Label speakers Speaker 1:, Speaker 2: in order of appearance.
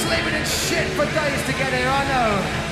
Speaker 1: living in shit for days to get here, I know.